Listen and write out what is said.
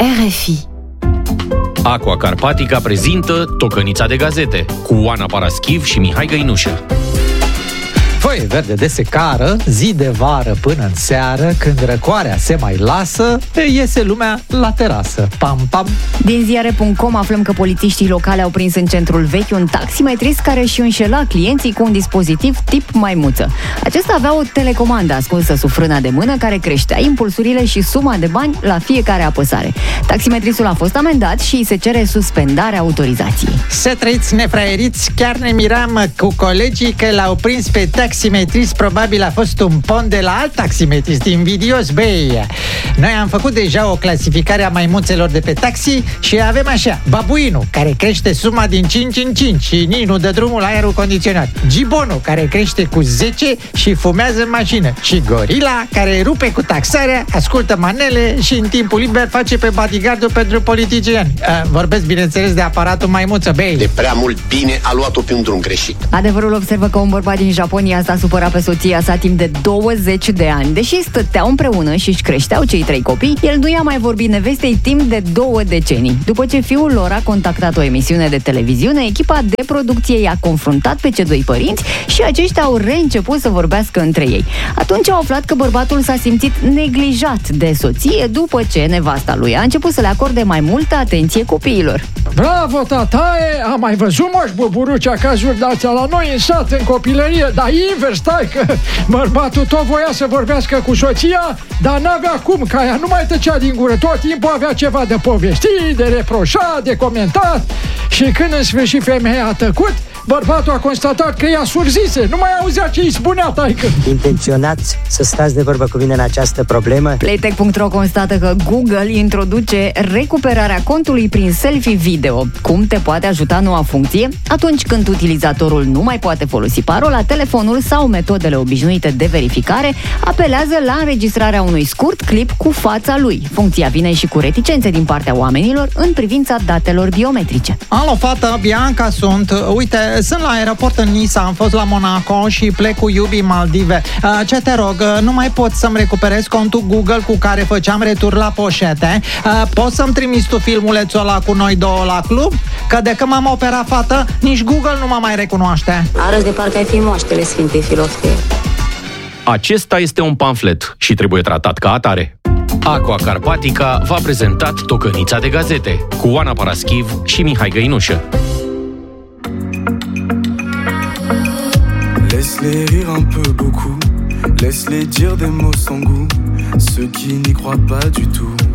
RFI. Aqua Carpatica prezintă Tocănița de gazete cu Oana Paraschiv și Mihai Găinușă. Foaie verde de secară, zi de vară până în seară, când răcoarea se mai lasă, iese lumea la terasă. Pam, pam! Din ziare.com aflăm că polițiștii locali au prins în centrul vechi un taximetrist care își înșela clienții cu un dispozitiv tip maimuță. Acesta avea o telecomandă ascunsă sub frâna de mână care creștea impulsurile și suma de bani la fiecare apăsare. Taximetristul a fost amendat și îi se cere suspendarea autorizației. Să trăiți, nefraieriți, chiar ne miram cu colegii că l-au prins pe taximetrist, probabil a fost un pont de la alt taximetrist, invidios, băi. Noi am făcut deja o clasificare a maimuțelor de pe taxi și avem așa: babuinul, care crește suma din 5 în 5 și nici nu dă drumul la aerul condiționat; gibonul, care crește cu 10 și fumează în mașină; și gorila, care rupe cu taxarea, ascultă manele și în timpul liber face pe bodyguard-ul pentru politicieni. Vorbesc, bineînțeles, de aparatul maimuță, băi. De prea mult bine a luat-o pe un drum greșit. Adevărul observă că un bărbat din Japonia s-a supărat pe soția sa timp de 20 de ani. Deși stăteau împreună și își creșteau cei 3 copii, el nu i-a mai vorbit nevestei timp de 2 decenii. După ce fiul lor a contactat o emisiune de televiziune, echipa de producție i-a confruntat pe cei 2 părinți și aceștia au reînceput să vorbească între ei. Atunci au aflat că bărbatul s-a simțit neglijat de soție după ce nevasta lui a început să le acorde mai multă atenție copiilor. Bravo, tataie! Am mai văzut, moș buburucea, cazuri de-astea la noi în sat, în copilărie, dar invers, stai că bărbatul tot voia să vorbească cu soția, dar n-avea cum, că aia nu mai tăcea din gură, tot timpul avea ceva de povestit, de reproșat, de comentat. Și când în sfârșit femeia a tăcut, bărbatul a constatat că ea surzise, nu mai auzea ce îi spunea taică. Intenționați să stați de vorbă cu mine în această problemă? Playtech.ro constată că Google introduce recuperarea contului prin selfie video. Cum te poate ajuta noua funcție? Atunci când utilizatorul nu mai poate folosi parola, telefonul sau metodele obișnuite de verificare apelează la înregistrarea unui scurt clip cu fața lui. Funcția vine și cu reticențe din partea oamenilor în privința datelor biometrice. Alo, fată, Bianca sunt. Uite, sunt la aeroport în Nisa, am fost la Monaco și plec cu iubii Maldive. Ce te rog, nu mai pot să-mi recuperez contul Google cu care făceam retur la poșete? Poți să-mi trimiți tu filmulețul ăla cu noi două la club? Că de când m-am operat, fată, nici Google nu mă mai recunoaște. Arăți de parcă ai fi moaștele Sfintei Filofie. Acesta este un pamflet și trebuie tratat ca atare. Aqua Carpatica v-a prezentat Tocănița de gazete cu Oana Paraschiv și Mihai Găinușă. Laisse-les rire un peu beaucoup, laisse-les dire des mots sans goût, ceux qui n'y croient pas du tout.